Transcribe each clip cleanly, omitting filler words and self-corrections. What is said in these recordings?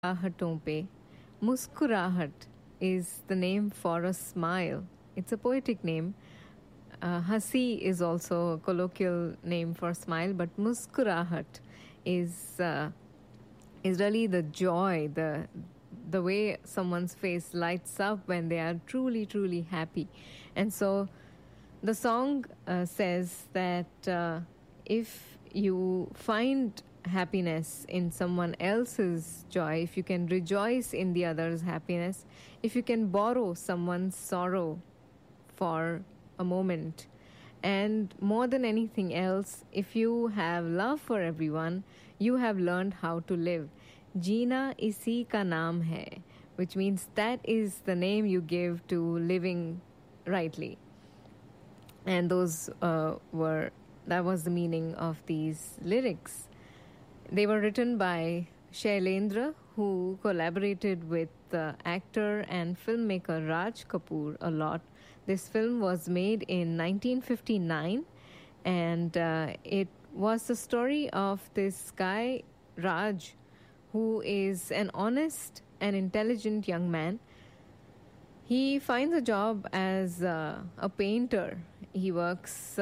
राहतों पे मुस्कुराहट is the name for a smile. It's a poetic name. Hasi is also a colloquial name for smile, but muskurahat is is really the joy, the way someone's face lights up when they are truly happy. And so the song says that if you find happiness in someone else's joy, if you can rejoice in the other's happiness, if you can borrow someone's sorrow for a moment, and more than anything else, if you have love for everyone, you have learned how to live. Jeena isi ka naam hai, which means that is the name you give to living rightly. And that was the meaning of these lyrics. They were written by Shailendra, who collaborated with actor and filmmaker Raj Kapoor a lot. This film was made in 1959, and it was the story of this guy, Raj, who is an honest and intelligent young man. He finds a job as a painter. He works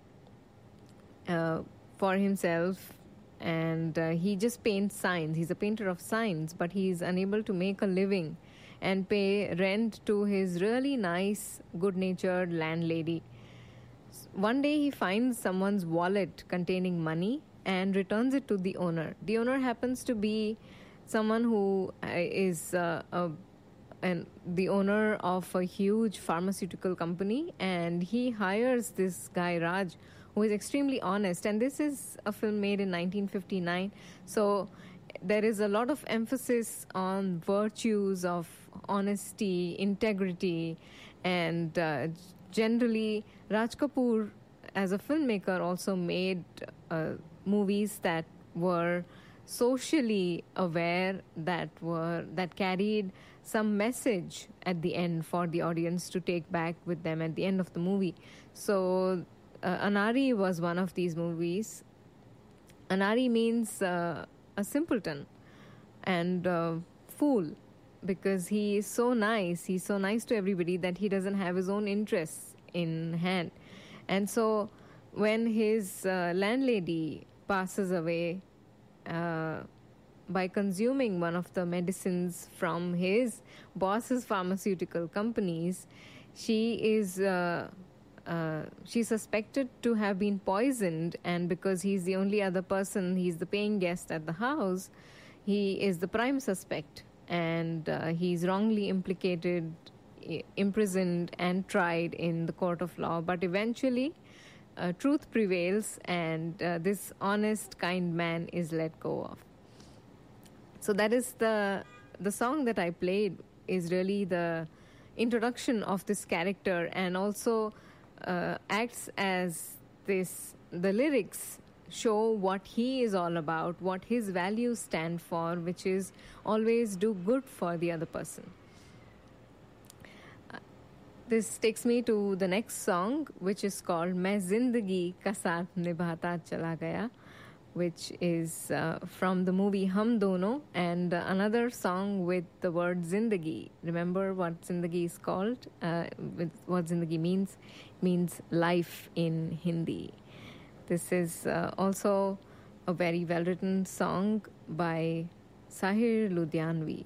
for himself, and he just paints signs. He's a painter of signs, but he's unable to make a living and pay rent to his really nice, good natured landlady. One day he finds someone's wallet containing money and returns it to the owner. The owner happens to be someone who is the owner of a huge pharmaceutical company, and he hires this guy Raj, who is extremely honest. And this is a film made in 1959, so there is a lot of emphasis on virtues of honesty, integrity, and generally Raj Kapoor as a filmmaker also made movies that were socially aware, that carried some message at the end for the audience to take back with them at the end of the movie. So Anari was one of these movies. Anari means a simpleton and fool, because he is so nice. He's so nice to everybody that he doesn't have his own interests in hand. And so when his landlady passes away by consuming one of the medicines from his boss's pharmaceutical companies, she is she's suspected to have been poisoned, and because he's the only other person, he's the paying guest at the house, he is the prime suspect, and he's wrongly implicated, imprisoned, and tried in the court of law. But eventually truth prevails, and this honest, kind man is let go of. So that is the song that I played is really the introduction of this character, and also acts as the lyrics show what he is all about, what his values stand for, which is always do good for the other person. This takes me to the next song, which is called Main Zindagi Ka Saath Nibhata Chala Gaya, which is from the movie Hum Dono, and another song with the word Zindagi. Remember what Zindagi is called? What Zindagi means life in Hindi. This is also a very well written song by Sahir Ludhianvi.